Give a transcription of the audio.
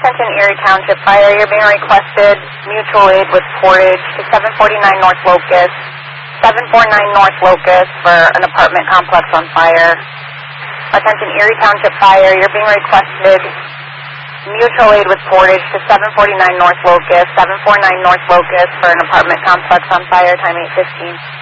Attention Erie Township Fire, you're being requested mutual aid with Portage to 749 North Locust, 749 North Locust for an apartment complex on fire. Attention Erie Township Fire, you're being requested mutual aid with Portage to 749 North Locust, 749 North Locust for an apartment complex on fire, time 8:15.